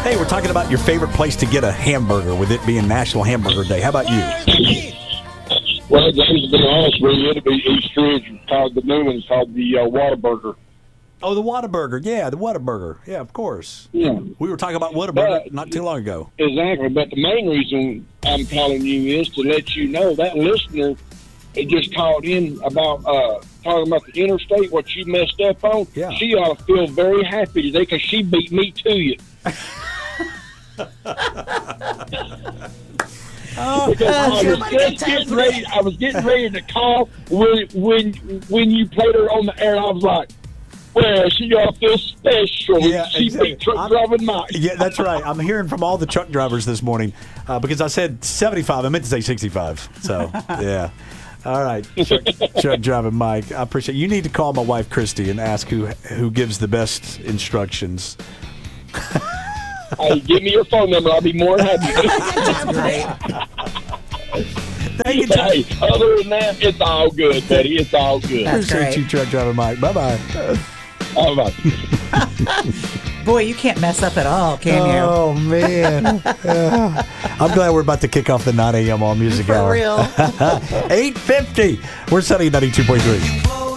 Hey, we're talking about your favorite place to get a hamburger with it being National Hamburger Day. How about you? Well, James, to be honest with you, it'd be East Ridge, called the new one's called the Whataburger. Oh, the Whataburger. Yeah, the Whataburger. Yeah, of course. Yeah. We were talking about Whataburger not too long ago. Exactly, but the main reason I'm calling you is to let you know that listener just called in about talking about the interstate, what you messed up on. Yeah. She ought to feel very happy today because she beat me to you. I was getting ready to call when you played her on the air, and I was like, well, she ought to feel special. Yeah, she exactly. beat truck driving Mike. Yeah, that's right. I'm hearing from all the truck drivers this morning because I said 75. I meant to say 65. So, yeah. All right, truck driving Mike. I appreciate it. You need to call my wife, Christy, and ask who gives the best instructions. Hey, give me your phone number. I'll be more than happy. That's great. Thank you, Chuck. Hey, other than that, it's all good, buddy. It's all good. Appreciate you, truck driving Mike. Bye-bye. Bye-bye. Boy, you can't mess up at all, can you? Oh, man. I'm glad we're about to kick off the 9 a.m. All Music For Hour. real. 8:50. We're Sunny 92.3.